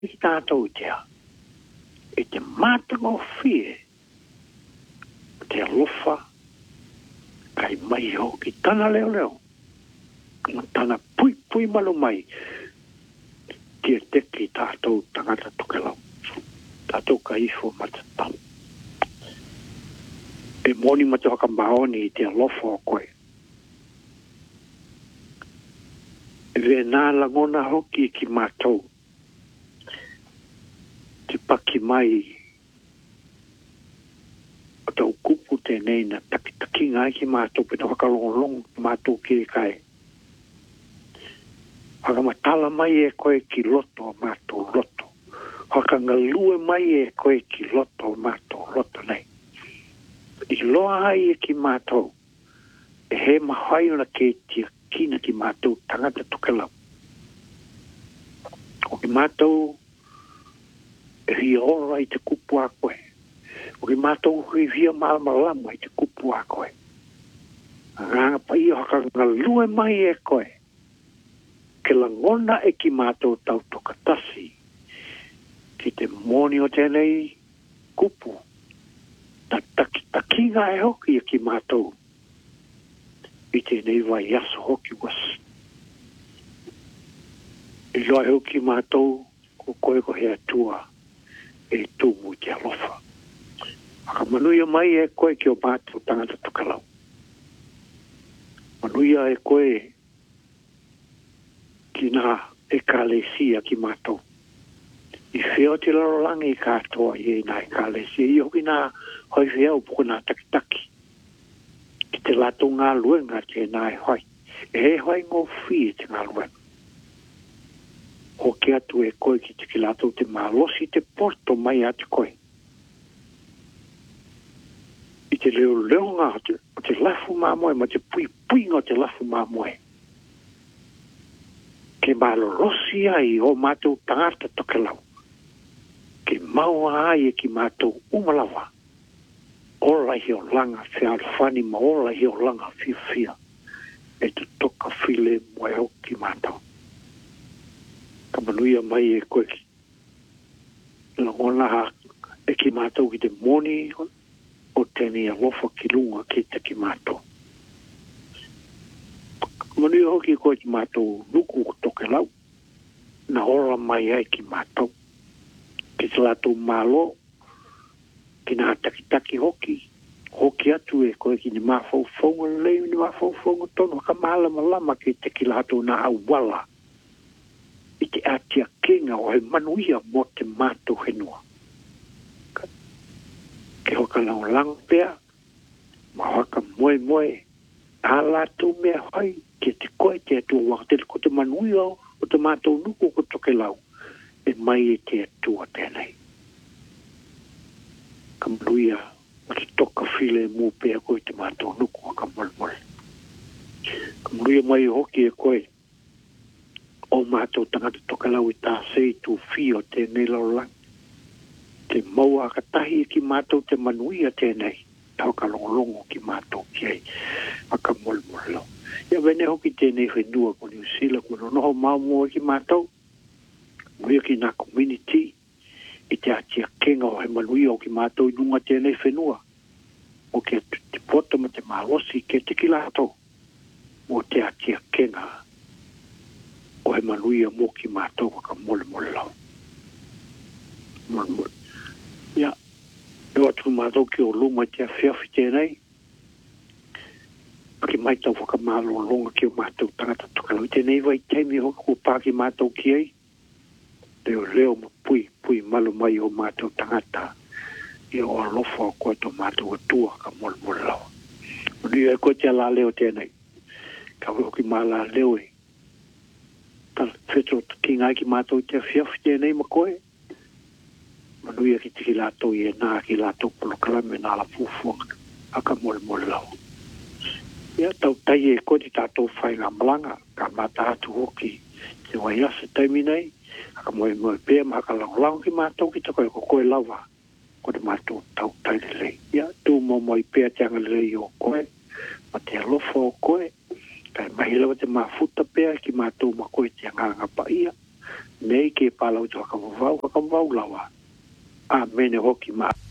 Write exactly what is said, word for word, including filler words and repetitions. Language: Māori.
ki tātou tea. E te mātanga o fie. Te alofa. Kai mai ho ki tana leo leo. Tana pui pui malu mai. Tia teki tātou tangata tokelau. Tātou ka ifo matatau. E moni matu haka maoni i te alofa o koe. E ve nā langona hoki ki mātou. Te paki mai o tau kupu tēnei na taki ngai ki mātou pina whakalongolong mātou ki e kai. Haka matala mai e koe ki loto mātou loto. Haka ngalue mai e koe ki loto mātou loto nei. I loa hai e ki mātou. E he mahai ona ke tia kina ki mātou tangata tokelau. O ki mātou e hi ora i te kupu a koe. O ki mātou hui via malamalama i te kupu a koe. Ranga pa i haka ngalue mai e koe. Ke langona e ki mātou tau tokatasi. Ki te moni o tēnei kupu. Ta taki takinga e hoki e ki mātou. I tēnei vai aso hoki was. I loa e hoki mātou ko koe ko hea tua e tūmu te alofa. Aka manuia mai e koe ki o mātou tangata tukalau. Manuia e koe ki nā e kālesia ki mātou. I whio te larolangi i kātoa i e nā e kālesia. I hoki nā hoi whio puku nā takitaki. Ki te lato ngā luenga te nā e hoi. E he hoi ngō whi te ngā luenga. Hoki atu e koe ki te ki lato te mālosi te porto mai a te koe. I te leo leonga o te, o te lafu mā moe, ma te pui pui o te lafu mā moe. Ke mālorosi ai o mātou tangata tokelau. Ke maua ai e ki mātou umalawa. Ola hi o langa whia whani ma ola hi o langa whia whia. E te toka while moe au ki mātou. Ka manuia mai e koe ki. Langona ha e ki mātou ki te moni o tēnei alofa ki lunga ki te ki mātou. Manuia hoki koe ki mātou nuku o toke lau. Na ora mai ai ki mātou. Ki te lato mālo. Ki nā takitaki hoki. Hoki atu e koe ki ni mawhau whaunga leo ni mawhau whaunga tono. Ka mālama lama ki te ki lato nā awala. I te atia kenga o he manuia mo te mātou henua. Ke hoka lau lang pēr. Ma hoka moe moe. A lato mea hoi. Ke te koe te atua wakatere ko te manuia o te mātou nuku ko toke lau. E mai e te atua tēnei. Ka manuia o te toka while mū pēr koe te mātou nuku o ka mulmul. Ka manuia mai hoki e koe. O mātou tangata toka lau i tā sei tū whio tēnei laulang. Te maua ka tahi ki mātou te manuia tēnei. Tau ka longolongo ki mātou ki ei. A ka mulmul lau. Ia vene hoki tēnei whenua ko New Zealand ko noho maumua ki mātou. Muia ki nā community. I te atia kenga o he manuia o ki mātou i nunga tēnei whenua. O ke te poto ma te mālosi ke te ki lātou. O te atia kenga o he manuia mo ki mātou waka mole mole lau. Mole mole. Ia. E watu mātou ki o luma te a whiawhi tēnei. Ki mai tau whakamalo longa ki o mātou tangata tukalau. Tēnei vai teimi hoka ko pāki mātou ki ei. Leo leo ma pui, pui malu mai o mātou tangata. I o alofa o koe to mātou atua ka mole mole lau. Mani e koe te ala leo tēnei. Ka hoki mala leo e. Ka whetro ki ngai ki mātou te whiawhi tēnei ma koe. Manu e ki tiki lātou i e nā ki lātou polokalame nā la fufuanga. Aka mole mole lau. Ia tau tai e koe ti tātou whai ngā malanga, ka māta atu hoki te wai asa taimi nei, aka moe moe pēr ma ka lau lau ki mātou ki te koe ko koe lawa, ko te mātou tau tai lelei. Ia tū mo moe pēr te anga lelei o koe, ma te alofa o koe, kai mahi lawa te mafuta pēr ki mātou ma koe te anga pa ia, nei ke palau to ka vau ka vau lawa a mene hoki ma